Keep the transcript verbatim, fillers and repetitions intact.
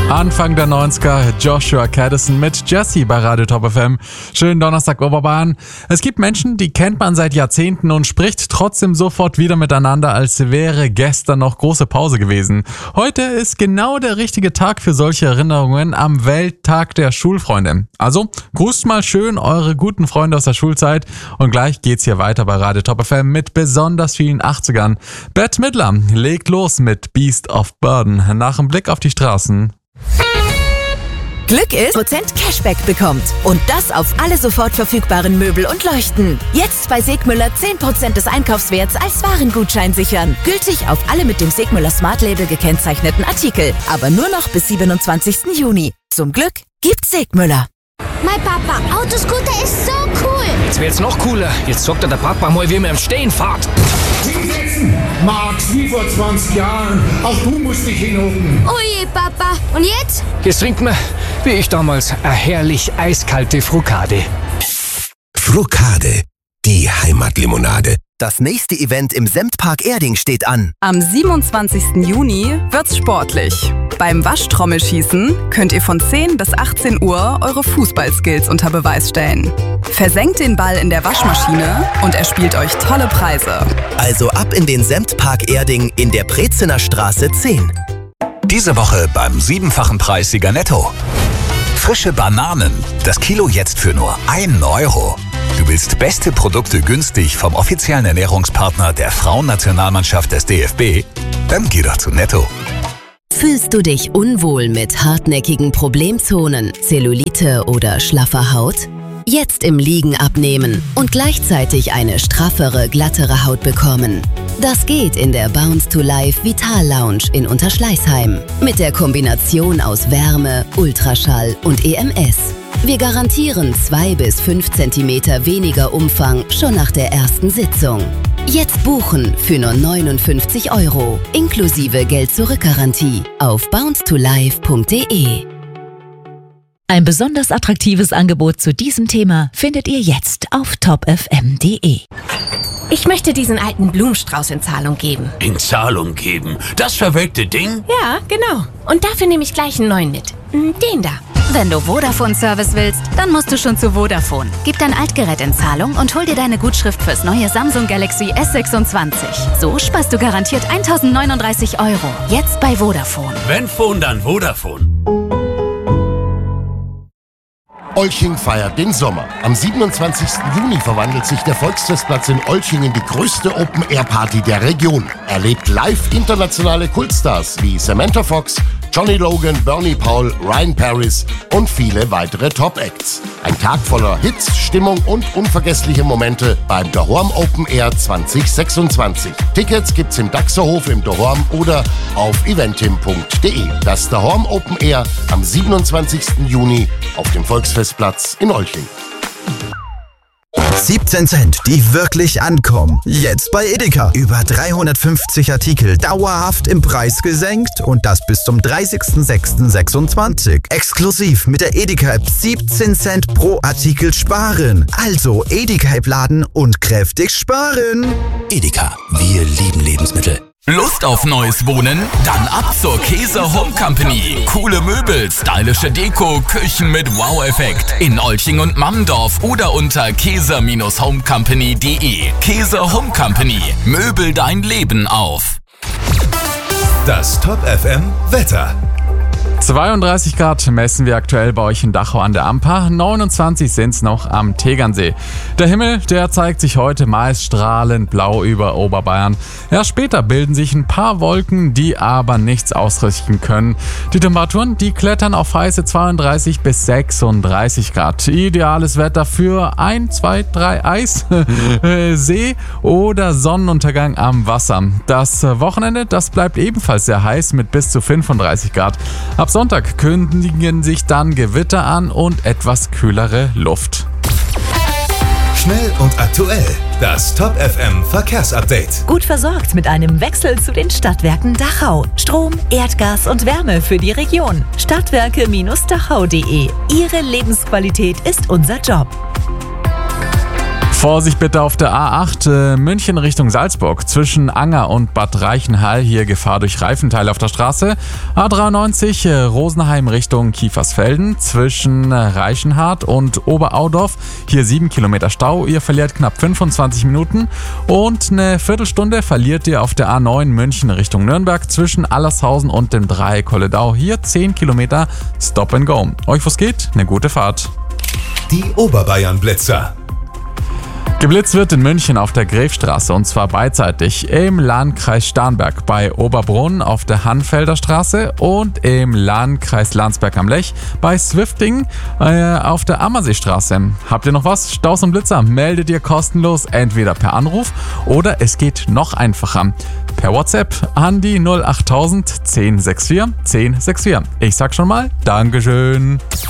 Anfang der neunziger, Joshua Caddison mit Jessie bei Radio Top F M. Schönen Donnerstag Oberbayern. Es gibt Menschen, die kennt man seit Jahrzehnten und spricht trotzdem sofort wieder miteinander, als wäre gestern noch große Pause gewesen. Heute ist genau der richtige Tag für solche Erinnerungen am Welttag der Schulfreunde. Also grüßt mal schön eure guten Freunde aus der Schulzeit und gleich geht's hier weiter bei Radio Top F M mit besonders vielen achtzigern. Bette Midler legt los mit Beast of Burden nach dem Blick auf die Straßen. Glück ist, Prozent Cashback bekommt. Und das auf alle sofort verfügbaren Möbel und Leuchten. Jetzt bei Segmüller zehn Prozent des Einkaufswerts als Warengutschein sichern. Gültig auf alle mit dem Segmüller Smart Label gekennzeichneten Artikel. Aber nur noch bis siebenundzwanzigsten Juni. Zum Glück gibt's Segmüller. Mein Papa, Autoscooter ist so cool. Jetzt wird's noch cooler. Jetzt sagt er der Papa mal, wie man im Stehen fährt. Hinsetzen! Max, wie vor zwanzig Jahren. Auch du musst dich hinhocken. Oh je, Papa. Und jetzt? Jetzt trinkt man, wie ich damals, eine herrlich eiskalte Frukade. Frukade, die Heimatlimonade. Das nächste Event im Semtpark Erding steht an. Am siebenundzwanzigsten Juni wird's sportlich. Beim Waschtrommelschießen könnt ihr von zehn bis achtzehn Uhr eure Fußballskills unter Beweis stellen. Versenkt den Ball in der Waschmaschine und erspielt euch tolle Preise. Also ab in den Semtpark Erding in der Prezener Straße zehn. Diese Woche beim siebenfachen Preissieger Netto. Frische Bananen, das Kilo jetzt für nur einen Euro. Du willst beste Produkte günstig vom offiziellen Ernährungspartner der Frauennationalmannschaft des D F B? Dann geh doch zu Netto. Fühlst du dich unwohl mit hartnäckigen Problemzonen, Zellulite oder schlaffer Haut? Jetzt im Liegen abnehmen und gleichzeitig eine straffere, glattere Haut bekommen. Das geht in der Bounce to Life Vital Lounge in Unterschleißheim. Mit der Kombination aus Wärme, Ultraschall und E M S. Wir garantieren zwei bis fünf Zentimeter weniger Umfang schon nach der ersten Sitzung. Jetzt buchen für nur neunundfünfzig Euro, inklusive Geld-Zurück-Garantie auf bounce to life punkt de. Ein besonders attraktives Angebot zu diesem Thema findet ihr jetzt auf top f m punkt de. Ich möchte diesen alten Blumenstrauß in Zahlung geben. In Zahlung geben? Das verwelkte Ding? Ja, genau. Und dafür nehme ich gleich einen neuen mit. Den da. Wenn du Vodafone-Service willst, dann musst du schon zu Vodafone. Gib dein Altgerät in Zahlung und hol dir deine Gutschrift fürs neue Samsung Galaxy S sechsundzwanzig. So sparst du garantiert eintausendneununddreißig Euro. Jetzt bei Vodafone. Wenn Phone, dann Vodafone. Olching feiert den Sommer. Am siebenundzwanzigsten Juni verwandelt sich der Volksfestplatz in Olching in die größte Open-Air-Party der Region. Erlebt live internationale Kultstars wie Samantha Fox, Johnny Logan, Bernie Paul, Ryan Paris und viele weitere Top-Acts. Ein Tag voller Hits, Stimmung und unvergessliche Momente beim Dahorm Open Air zwanzig sechsundzwanzig. Tickets gibt's im Daxerhof im Dahorm oder auf eventim punkt de. Das Dahorm Open Air am siebenundzwanzigsten Juni auf dem Volksfestplatz in Olching. siebzehn Cent, die wirklich ankommen. Jetzt bei Edeka. Über dreihundertfünfzig Artikel dauerhaft im Preis gesenkt und das bis zum dreißigsten sechsten sechsundzwanzig. Exklusiv mit der Edeka-App siebzehn Cent pro Artikel sparen. Also Edeka-App laden und kräftig sparen. Edeka, wir lieben Lebensmittel. Lust auf neues Wohnen? Dann ab zur Käser Home Company. Coole Möbel, stylische Deko, Küchen mit Wow-Effekt. In Olching und Mammendorf oder unter käser Bindestrich homecompany punkt de. Käser Home Company. Möbel dein Leben auf. Das Top F M Wetter. zweiunddreißig Grad messen wir aktuell bei euch in Dachau an der Amper, neunundzwanzig sind es noch am Tegernsee. Der Himmel, der zeigt sich heute meist strahlend blau über Oberbayern. Erst später bilden sich ein paar Wolken, die aber nichts ausrichten können. Die Temperaturen, die klettern auf heiße zweiunddreißig bis sechsunddreißig Grad. Ideales Wetter für ein, zwei, drei Eis, See oder Sonnenuntergang am Wasser. Das Wochenende, das bleibt ebenfalls sehr heiß mit bis zu fünfunddreißig Grad. Ab Sonntag kündigen sich dann Gewitter an und etwas kühlere Luft. Schnell und aktuell. Das Top F M Verkehrsupdate. Gut versorgt mit einem Wechsel zu den Stadtwerken Dachau. Strom, Erdgas und Wärme für die Region. Stadtwerke Dachau punkt de. Ihre Lebensqualität ist unser Job. Vorsicht bitte auf der A acht äh, München Richtung Salzburg zwischen Anger und Bad Reichenhall. Hier Gefahr durch Reifenteile auf der Straße. A dreiundneunzig äh, Rosenheim Richtung Kiefersfelden zwischen äh, Reichenhard und Oberaudorf. Hier sieben Kilometer Stau. Ihr verliert knapp fünfundzwanzig Minuten. Und eine Viertelstunde verliert ihr auf der A neun München Richtung Nürnberg zwischen Allershausen und dem Dreieck Kolledau. Hier zehn Kilometer Stop and Go. Euch was geht? Eine gute Fahrt. Die Oberbayern-Blitzer. Geblitzt wird in München auf der Grefstraße und zwar beidseitig im Landkreis Starnberg bei Oberbrunn auf der Hanfelder Straße und im Landkreis Landsberg am Lech bei Swifting äh, auf der Ammerseestraße. Habt ihr noch was? Staus und Blitzer meldet ihr kostenlos entweder per Anruf oder es geht noch einfacher. Per WhatsApp an die null achttausend zehn sechs vier zehn sechs vier. Ich sag schon mal Dankeschön.